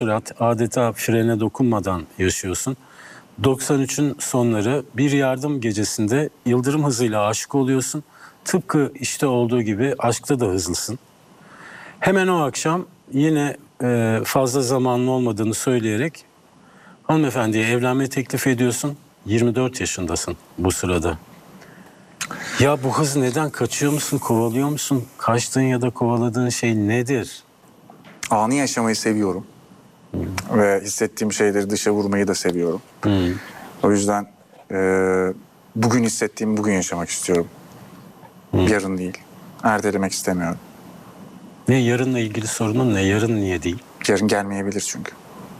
sürat adeta frene dokunmadan yaşıyorsun. 93'ün sonları bir yardım gecesinde yıldırım hızıyla aşık oluyorsun. Tıpkı işte olduğu gibi aşkta da hızlısın. Hemen o akşam yine fazla zamanın olmadığını söyleyerek hanımefendiye evlenme teklif ediyorsun. 24 yaşındasın bu sırada. Ya bu hız neden? Kaçıyor musun? Kovalıyor musun? Kaçtığın ya da kovaladığın şey nedir? Anı yaşamayı seviyorum. Ve hissettiğim şeyleri dışa vurmayı da seviyorum. O yüzden bugün hissettiğimi bugün yaşamak istiyorum. Yarın değil. Ertelemek istemiyorum. Ne yarınla ilgili sorunun ne? Yarın niye değil? Yarın gelmeyebilir çünkü.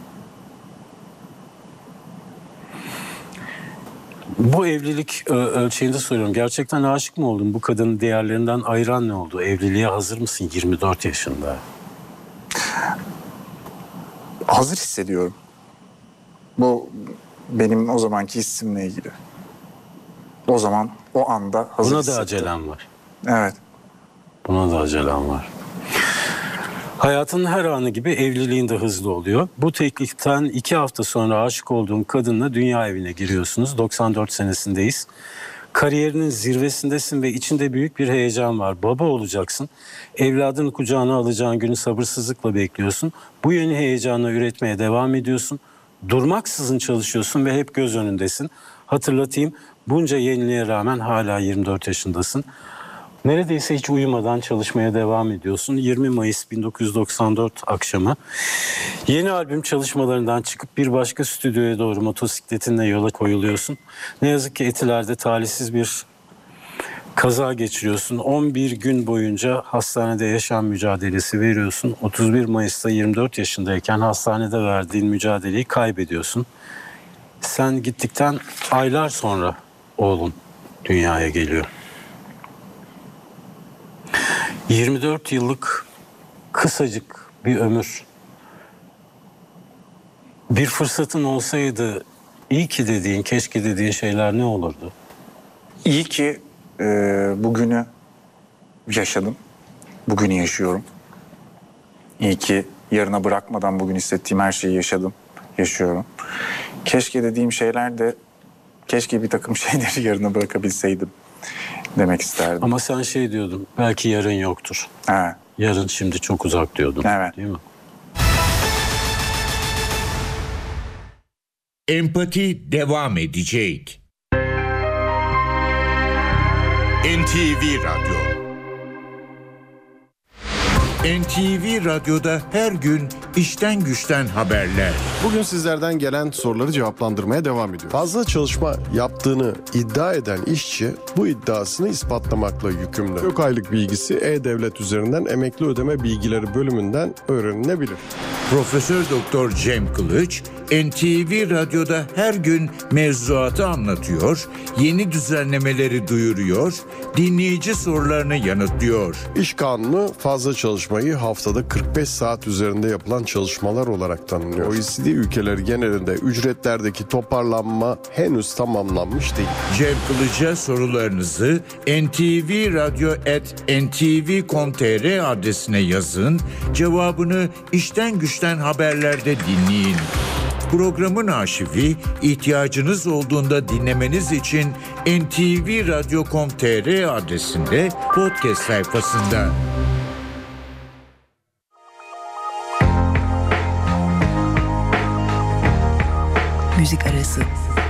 Bu evlilik ölçeğinde soruyorum. Gerçekten aşık mı oldun? Bu kadının diğerlerinden ayıran ne oldu? Evliliğe hazır mısın 24 yaşında? Hazır hissediyorum. Bu benim o zamanki hissimle ilgili. O zaman, o anda hazır Buna da hissettim. acelem var. Evet. Buna da acelem var. Hayatının her anı gibi evliliğin de hızlı oluyor. Bu tekliften 2 hafta sonra aşık olduğun kadınla dünya evine giriyorsunuz. 94 senesindeyiz. Kariyerinin zirvesindesin ve içinde büyük bir heyecan var. Baba olacaksın. Evladını kucağına alacağın günü sabırsızlıkla bekliyorsun. Bu yeni heyecanla üretmeye devam ediyorsun. Durmaksızın çalışıyorsun ve hep göz önündesin. Hatırlatayım, bunca yeniliğe rağmen hala 24 yaşındasın. Neredeyse hiç uyumadan çalışmaya devam ediyorsun. 20 Mayıs 1994 akşamı yeni albüm çalışmalarından çıkıp bir başka stüdyoya doğru motosikletinle yola koyuluyorsun. Ne yazık ki Etiler'de talihsiz bir kaza geçiriyorsun. 11 gün boyunca hastanede yaşam mücadelesi veriyorsun. 31 Mayıs'ta 24 yaşındayken hastanede verdiğin mücadeleyi kaybediyorsun. Sen gittikten aylar sonra oğlun dünyaya geliyor. 24 yıllık kısacık bir ömür. Bir fırsatın olsaydı iyi ki dediğin, keşke dediğin şeyler ne olurdu? İyi ki bugünü yaşadım. Bugünü yaşıyorum. İyi ki yarına bırakmadan bugün hissettiğim her şeyi yaşadım, yaşıyorum. Keşke dediğim şeyler de, keşke bir takım şeyleri yarına bırakabilseydim demek isterdim. Ama sen şey diyordun, belki yarın yoktur. Evet. Yarın şimdi çok uzak diyordun. Evet. Değil mi? Empati devam edecek. NTV Radyo. NTV Radyo'da her gün işten güçten haberler. Bugün sizlerden gelen soruları cevaplandırmaya devam ediyor. Fazla çalışma yaptığını iddia eden işçi bu iddiasını ispatlamakla yükümlü. Yok aylık bilgisi E-Devlet üzerinden emekli ödeme bilgileri bölümünden öğrenilebilir. Profesör Doktor Cem Kılıç, NTV Radyo'da her gün mevzuatı anlatıyor, yeni düzenlemeleri duyuruyor, dinleyici sorularını yanıtlıyor. İş kanunu fazla çalışmayı haftada 45 saat üzerinde yapılan çalışmalar olarak tanımlıyor. OECD ülkeleri genelinde ücretlerdeki toparlanma henüz tamamlanmış değil. Cem Kılıç'a sorularınızı ntvradyo@ntv.com.tr adresine yazın, cevabını işten güçten haberlerde dinleyin. Programın arşivi ihtiyacınız olduğunda dinlemeniz için ntvradyo.com.tr adresinde podcast sayfasında. Müzik arası.